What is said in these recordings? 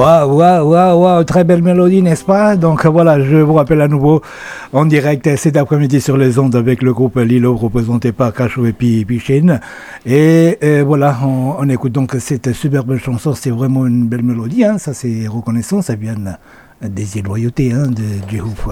Waouh, waouh, waouh, waouh, très belle mélodie, n'est-ce pas? Donc voilà, je vous rappelle à nouveau en direct cet après-midi sur les ondes avec le groupe Lilo représenté par Cachou et Pichine. Et voilà, on écoute donc cette superbe chanson, c'est vraiment une belle mélodie, hein, ça c'est reconnaissant, ça vient des loyautés hein, du ouf.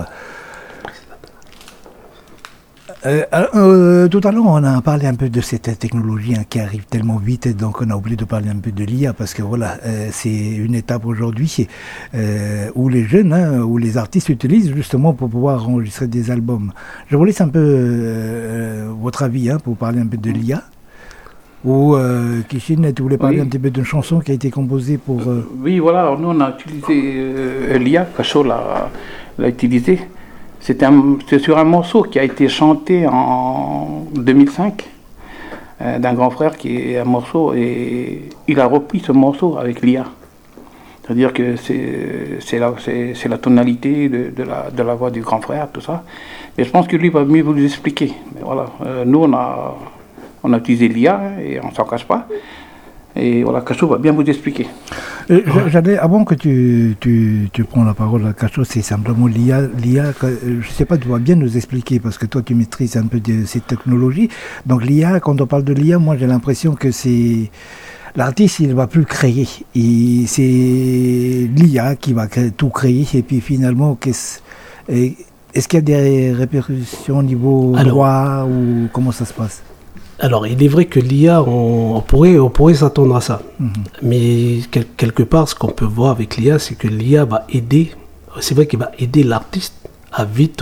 Tout à l'heure, on a parlé un peu de cette technologie hein, qui arrive tellement vite, donc on a oublié de parler un peu de l'IA parce que voilà, c'est une étape aujourd'hui où les jeunes, hein, où les artistes utilisent justement pour pouvoir enregistrer des albums. Je vous laisse un peu votre avis hein, pour parler un peu de l'IA. Ou Kishin, tu voulais parler un petit peu d'une chanson qui a été composée pour... Oui, voilà, nous on a utilisé l'IA, Cachot l'a utilisé. C'est sur un morceau qui a été chanté en 2005 d'un grand frère qui est un morceau et il a repris ce morceau avec l'IA. C'est-à-dire que c'est la tonalité de la voix du grand frère, tout ça. Et je pense que lui va mieux vous expliquer. Mais voilà, nous on a utilisé l'IA et on s'en cache pas. Et voilà, Cachot va bien vous expliquer. Avant que tu prends la parole à Cachot, c'est simplement l'IA, je ne sais pas, tu vas bien nous expliquer, parce que toi tu maîtrises un peu de cette technologie. Donc l'IA, quand on parle de l'IA, moi j'ai l'impression que c'est... L'artiste, il ne va plus créer. C'est l'IA qui va tout créer, et puis finalement, est-ce qu'il y a des répercussions au niveau droit, ou comment ça se passe? Alors, il est vrai que l'IA, on pourrait s'attendre à ça. Mm-hmm. Mais quelque part, ce qu'on peut voir avec l'IA, c'est que l'IA va aider, c'est vrai qu'il va aider l'artiste à vite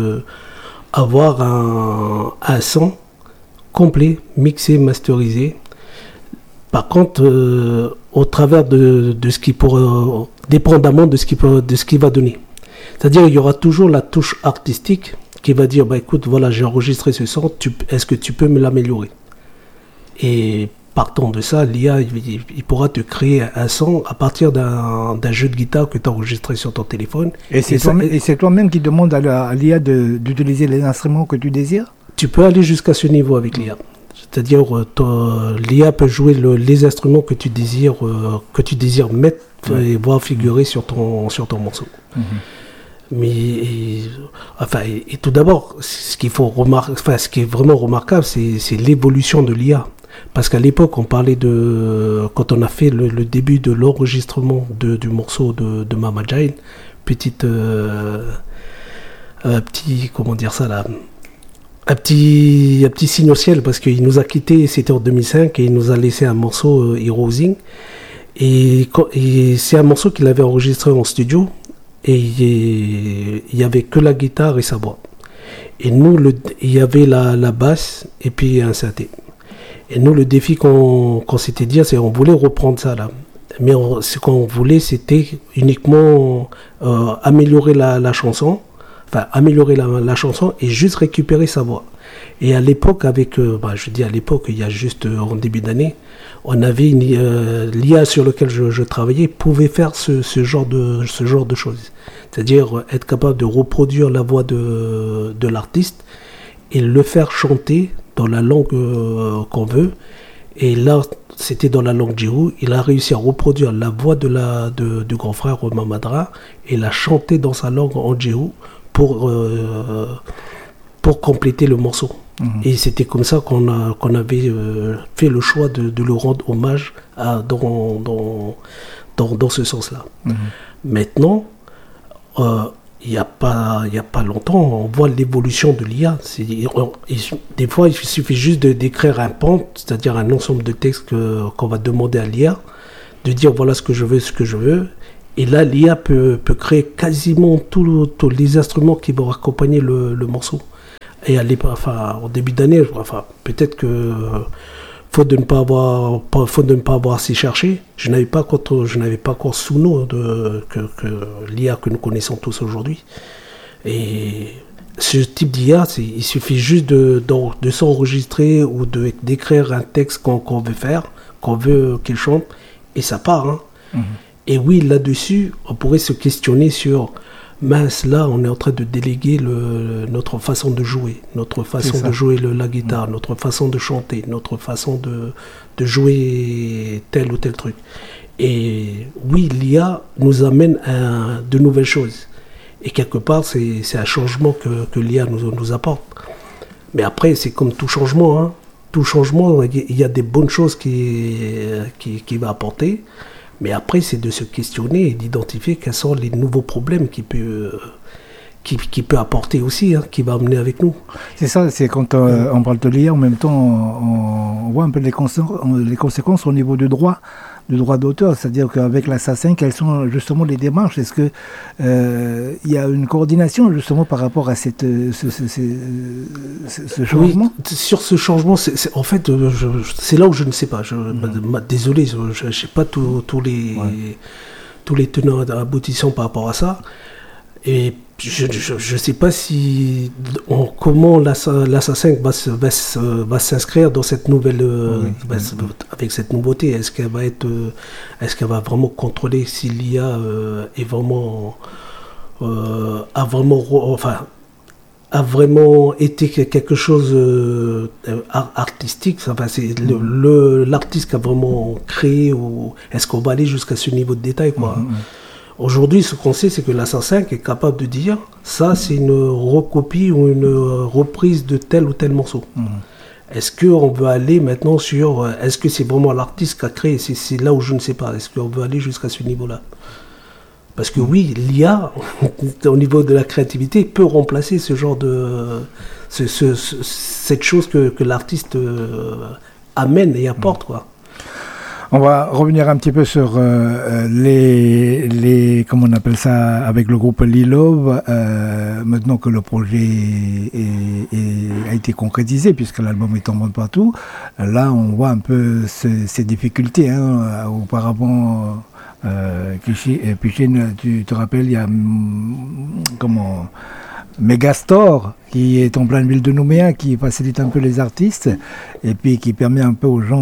avoir un son complet, mixé, masterisé. Par contre, au travers de ce qui pourrait, dépendamment de ce qu'il va donner. C'est-à-dire, il y aura toujours la touche artistique qui va dire, bah écoute, voilà, j'ai enregistré ce son, est-ce que tu peux me l'améliorer? Et partant de ça, l'IA, il pourra te créer un son à partir d'un jeu de guitare que tu as enregistré sur ton téléphone. Et c'est toi-même qui demande à l'IA d'utiliser les instruments que tu désires? Tu peux aller jusqu'à ce niveau avec l'IA. C'est-à-dire, l'IA peut jouer les instruments que tu désires mettre et voir figurer sur ton morceau. Mm-hmm. Mais et tout d'abord, ce qui est vraiment remarquable, c'est l'évolution de l'IA. Parce qu'à l'époque, on parlait quand on a fait le début de l'enregistrement du morceau de Mama Jane, petit comment dire ça là, un petit signe au ciel parce qu'il nous a quittés, c'était en 2005 et il nous a laissé un morceau Heroesing et c'est un morceau qu'il avait enregistré en studio. Et il n'y avait que la guitare et sa voix. Et nous, il y avait la basse et puis un synthé. Et nous, le défi qu'on s'était dit, c'est qu'on voulait reprendre ça là. Mais ce qu'on voulait, c'était uniquement améliorer la chanson. Enfin, améliorer la chanson et juste récupérer sa voix. Et à l'époque, à l'époque, il y a juste en début d'année, on avait l'IA sur lequel je travaillais pouvait faire ce genre de choses. C'est-à-dire être capable de reproduire la voix de l'artiste et le faire chanter dans la langue qu'on veut. Et là, c'était dans la langue Djirou. Il a réussi à reproduire la voix du grand frère Mamadra et la chanter dans sa langue en Djirou pour compléter le morceau. Mmh. Et c'était comme ça qu'on avait fait le choix de le rendre hommage dans ce sens-là. Mmh. Maintenant, il n'y a pas longtemps, on voit l'évolution de l'IA. Des fois, il suffit juste d'écrire un prompt, c'est-à-dire un ensemble de textes qu'on va demander à l'IA, de dire voilà ce que je veux. Et là, l'IA peut créer quasiment tous les instruments qui vont accompagner le morceau. Et au début d'année, peut-être que faute de ne pas avoir assez cherché, je n'avais pas encore sous nous que l'IA que nous connaissons tous aujourd'hui. Et ce type d'IA, il suffit juste de s'enregistrer ou d'écrire un texte qu'on veut faire, qu'on veut qu'il chante, et ça part. Hein. Mmh. Et oui, là-dessus, on pourrait se questionner sur mince, là, on est en train de déléguer notre façon de jouer, jouer la guitare, notre façon de chanter, notre façon de jouer tel ou tel truc. Et oui, l'IA nous amène à de nouvelles choses. Et quelque part, c'est un changement que l'IA nous apporte. Mais après, c'est comme tout changement. Hein. Tout changement, il y a des bonnes choses qui va apporter. Mais après, c'est de se questionner et d'identifier quels sont les nouveaux problèmes qui peut apporter aussi, hein, qui va amener avec nous. C'est ça, c'est quand on parle de l'IA, en même temps, on voit un peu les conséquences au niveau du droit d'auteur, c'est-à-dire qu'avec l'Assa5, quelles sont justement les démarches? Est-ce que il y a une coordination justement par rapport à ce changement? Oui, sur ce changement, en fait, c'est là où je ne sais pas. Désolé, je ne sais pas tous les tenants aboutissants par rapport à ça. Et je ne sais pas comment l'Assa5 va s'inscrire dans cette nouvelle avec cette nouveauté. Est-ce qu'elle va vraiment contrôler si l'IA a vraiment été quelque chose artistique. Enfin, c'est l'artiste qui a vraiment créé, ou est-ce qu'on va aller jusqu'à ce niveau de détail, quoi. Aujourd'hui, ce qu'on sait, c'est que l'Assa5 est capable de dire ça, c'est une recopie ou une reprise de tel ou tel morceau. Est-ce qu'on veut aller maintenant sur... Est-ce que c'est vraiment l'artiste qui a créé? C'est là où je ne sais pas. Est-ce qu'on veut aller jusqu'à ce niveau-là? Parce que oui, l'IA, au niveau de la créativité, peut remplacer ce genre de... cette chose que l'artiste amène et apporte, quoi. On va revenir un petit peu sur comment on appelle ça, avec le groupe Lilov, maintenant que le projet a été concrétisé, puisque l'album est en vente partout. Là, on voit un peu ces difficultés. Hein. Auparavant, Pichine, tu te rappelles, il y a Megastore, qui est en pleine ville de Nouméa, qui facilite un peu les artistes et puis qui permet un peu aux gens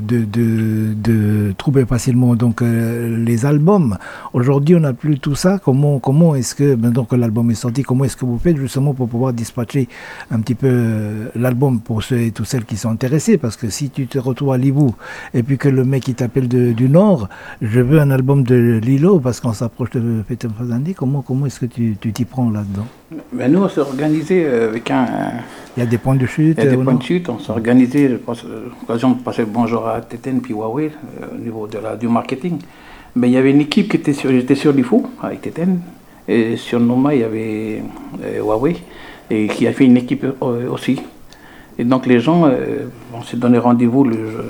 de trouver facilement donc les albums. Aujourd'hui, on n'a plus tout ça. Comment est-ce que, maintenant que l'album est sorti, comment est-ce que vous faites justement pour pouvoir dispatcher un petit peu l'album pour ceux et toutes celles qui sont intéressés? Parce que si tu te retrouves à Livou et puis que le mec il t'appelle du Nord, je veux un album de Lilo parce qu'on s'approche de Fête Fazandi, comment est-ce que tu t'y prends là-dedans? Ben nous, on s'est organisé avec un... Il y a des points de chute. Il y a des points de chute. On s'est organisé, je pense, l'occasion de passer le bonjour à Téten puis Huawei au niveau du marketing. Mais il y avait une équipe j'étais sur l'IFO avec Téten, et sur Noma il y avait Huawei, et qui a fait une équipe aussi. Et donc les gens, on s'est donné rendez-vous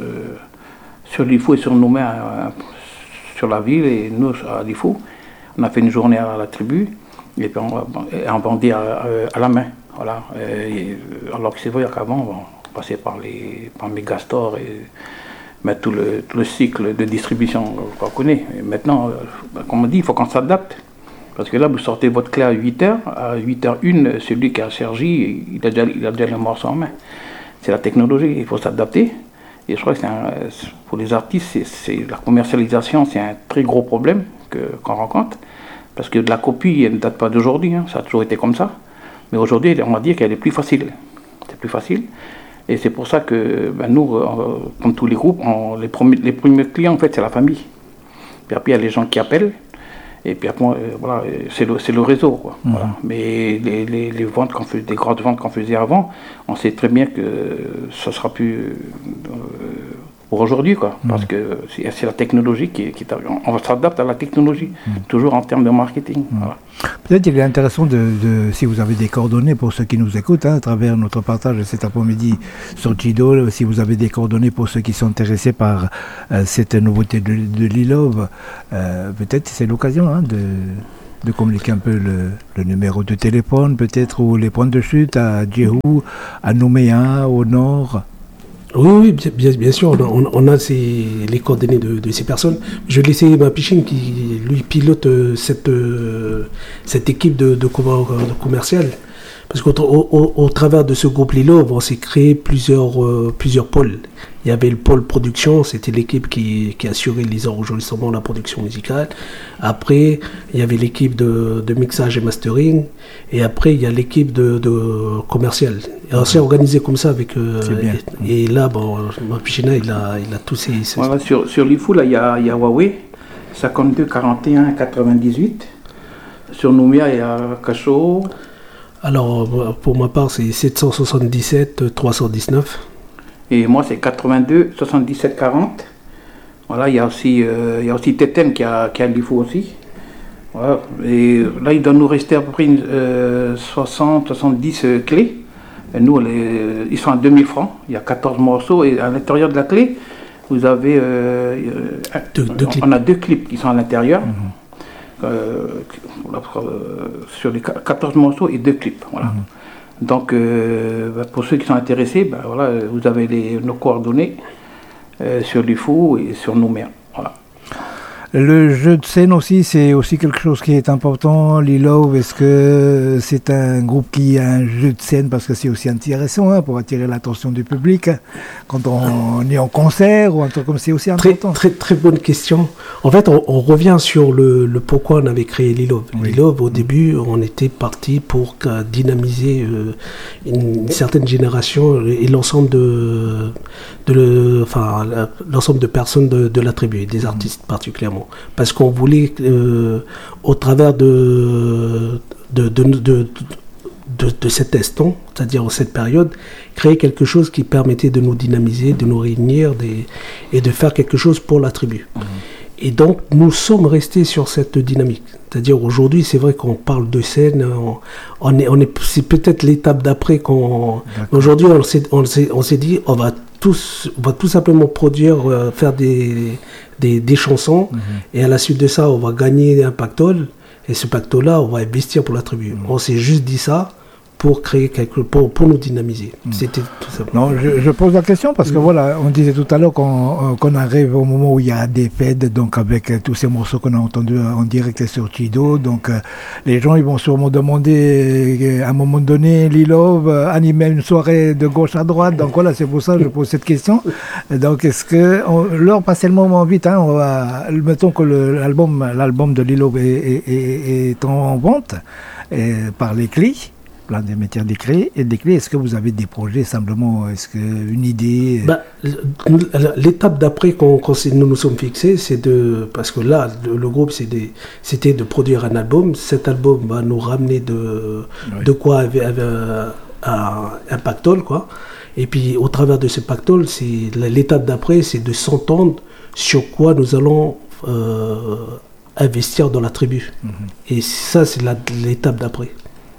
sur l'IFO et sur Noma, sur la ville, et nous à l'IFO. On a fait une journée à la tribu. Et puis on vendait à la main, voilà. Alors que c'est vrai qu'avant, on passait par Megastore et mettre tout le cycle de distribution qu'on connaît. Et maintenant, comme on dit, il faut qu'on s'adapte. Parce que là, vous sortez votre clé à 8h, à 8h01, celui qui a Sergi, il a déjà le morceau en main. C'est la technologie, il faut s'adapter. Et je crois que pour les artistes, la commercialisation, c'est un très gros problème qu'on rencontre. Parce que la copie, elle ne date pas d'aujourd'hui, hein. Ça a toujours été comme ça. Mais aujourd'hui, on va dire qu'elle est plus facile. C'est plus facile. Et c'est pour ça que nous, comme tous les groupes, les premiers clients, en fait, c'est la famille. Puis après, il y a les gens qui appellent. Et puis après, voilà, c'est le réseau, quoi. Voilà. Mais les ventes des grandes ventes qu'on faisait avant, on sait très bien que ça sera plus pour aujourd'hui, quoi. Parce que c'est la technologie on s'adapte à la technologie, toujours en termes de marketing. Voilà. Peut-être qu'il est intéressant si vous avez des coordonnées pour ceux qui nous écoutent, hein, à travers notre partage cet après-midi sur Jido, si vous avez des coordonnées pour ceux qui sont intéressés par cette nouveauté de Lilov, peut-être c'est l'occasion, hein, de communiquer un peu le numéro de téléphone, peut-être, ou les points de chute à Djehou, à Nouméa, au nord. Oui, bien sûr, on a les coordonnées de ces personnes. Je vais laisser ma Pichine qui lui pilote cette équipe de commercial. Parce qu'au travers de ce groupe Lilo, on s'est créé plusieurs pôles. Il y avait le pôle production, c'était l'équipe qui assurait les enregistrements, la production musicale. Après, il y avait l'équipe de mixage et mastering. Et après, il y a l'équipe de commercial. Et on s'est organisé comme ça avec... et là, ma Pichina, il a tous ces... Voilà, sur l'IFO, là, il y a Huawei. 52 41 98. Sur Nouméa et à Cachot. Alors, pour ma part, c'est 777 319. Et moi, c'est 82 77 40. Voilà, il y a aussi Tétem qui a l'IFO aussi. Voilà. Et là, il doit nous rester à peu près 70 clés. Et nous, ils sont à 2000 francs. Il y a 14 morceaux. Et à l'intérieur de la clé, vous avez... deux clips. On a 2 clips qui sont à l'intérieur. Sur les 14 morceaux et 2 clips. Voilà. Donc, pour ceux qui sont intéressés, voilà, vous avez nos coordonnées sur l'IFO et sur Nouméa. Voilà. Le jeu de scène aussi, c'est aussi quelque chose qui est important. Lilove, est-ce que c'est un groupe qui a un jeu de scène, parce que c'est aussi intéressant pour attirer l'attention du public quand on est en concert ou un truc comme ça, c'est aussi important. Très bonne question. En fait, on revient sur le pourquoi on avait créé Lilove. Oui. Lilove, au début, on était parti pour dynamiser une certaine génération et l'ensemble l'ensemble de personnes de la tribu, des artistes particulièrement. Parce qu'on voulait, au travers de cet instant, c'est-à-dire cette période, créer quelque chose qui permettait de nous dynamiser, de nous réunir et de faire quelque chose pour la tribu. Et donc, nous sommes restés sur cette dynamique. C'est-à-dire, aujourd'hui, c'est vrai qu'on parle de scène, c'est peut-être l'étape d'après aujourd'hui, on s'est dit, on va tout simplement produire, faire des chansons, et à la suite de ça, on va gagner un pactole, et ce pactole-là, on va investir pour la tribu. On s'est juste dit ça pour créer pour nous dynamiser. C'était tout simplement. Non, je pose la question parce que voilà, on disait tout à l'heure qu'on arrive au moment où il y a des fêtes, donc avec tous ces morceaux qu'on a entendus en direct sur Chido, donc les gens ils vont sûrement demander à un moment donné Lilove animer une soirée de gauche à droite, donc voilà, c'est pour ça que je pose cette question. Donc est-ce que l'heure passe le moment vite, mettons que l'album de Lilove est en vente par les clés. Plein de métiers d'écrit. Est-ce que vous avez des projets simplement, est-ce que une idée l'étape d'après qu'on nous sommes fixés, c'est parce que là, le groupe, c'était de produire un album. Cet album va nous ramener de quoi avec un pactole, quoi. Et puis, au travers de ce pactole, l'étape d'après, c'est de s'entendre sur quoi nous allons investir dans la tribu. Et ça, c'est l'étape d'après.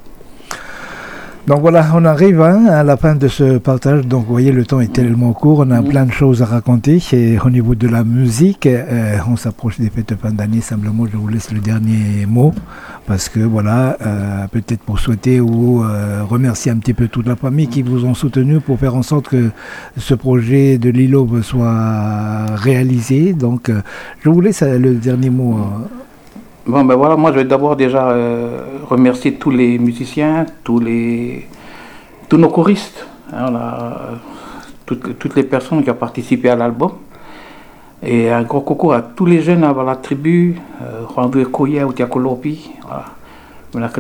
Donc voilà, on arrive à la fin de ce partage. Donc vous voyez, le temps est tellement court, on a plein de choses à raconter. Et au niveau de la musique, on s'approche des fêtes de fin d'année. Simplement, je vous laisse le dernier mot. Parce que voilà, peut-être pour souhaiter ou remercier un petit peu toute la famille qui vous ont soutenu pour faire en sorte que ce projet de Lilove soit réalisé. Donc je vous laisse le dernier mot. Bon, ben voilà, moi je vais d'abord déjà remercier tous les musiciens, tous nos choristes, toutes les personnes qui ont participé à l'album. Et un gros coucou à tous les jeunes à la tribu, Rwandoué Koya ou Tiakolopi, voilà.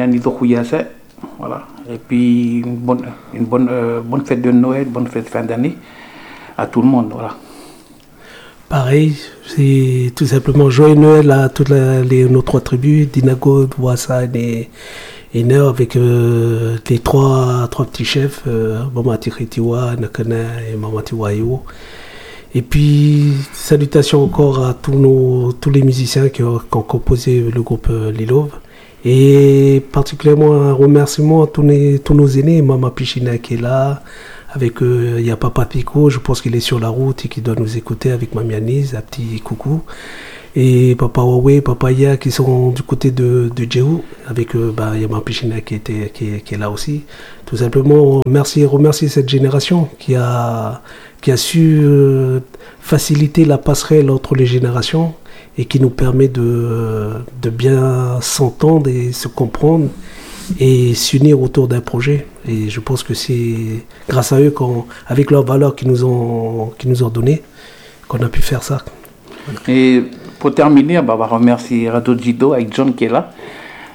Et puis une bonne fête de Noël, bonne fête de fin d'année à tout le monde, voilà. Pareil, c'est tout simplement joyeux Noël à toutes nos 3 tribus, Dinago, Douassan et Neur, avec les trois petits chefs, Mamati Ritiwa, Nakana et Mamati Wayo. Et puis, salutations encore à tous les musiciens qui ont composé le groupe Lilove. Et particulièrement un remerciement à tous nos aînés, Mama Pichina qui est là. Avec il y a Papa Pico, je pense qu'il est sur la route et qui doit nous écouter avec Mamie Anise, un petit coucou. Et Papa Wawe, Papa Ya qui sont du côté de Djehou, avec Yama Pichina qui est là aussi. Tout simplement, remercier cette génération qui a su faciliter la passerelle entre les générations et qui nous permet de bien s'entendre et se comprendre et s'unir autour d'un projet. Et je pense que c'est grâce à eux, avec leurs valeurs qu'ils nous ont données, qu'on a pu faire ça. Et pour terminer, on va remercier Radio Jido avec John qui est là.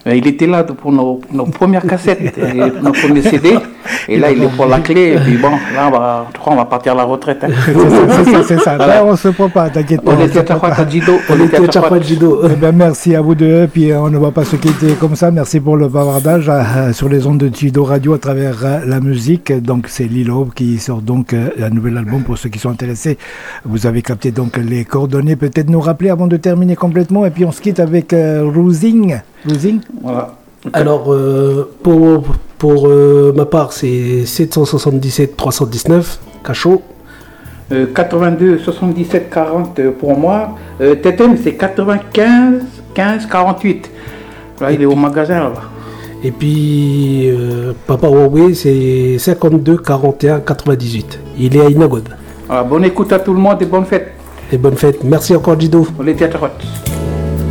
Il était là pour nos premières cassettes, nos premiers CD. Et là, il est pour la clé. Et puis bon, là, je crois qu'on va partir à la retraite. Hein. C'est ça. Là, on ne se prend pas, t'inquiète pas. On était à Jido. Eh bien, merci à vous deux. Puis on ne va pas se quitter comme ça. Merci pour le bavardage sur les ondes de Jido Radio à travers la musique. Donc, c'est Lilo qui sort donc un nouvel album pour ceux qui sont intéressés. Vous avez capté donc les coordonnées. Peut-être nous rappeler avant de terminer complètement. Et puis, on se quitte avec Rousing. Voilà. Alors, pour ma part, c'est 777 319, Cachot. 82 77 40 pour moi. Tétem, c'est 95 15 48. Là, il est au magasin là-bas. Et puis, Papa Huawei, c'est 52 41 98. Il est à Inagod. Bonne écoute à tout le monde et bonne fête. Et bonne fête. Merci encore, Jido. On était à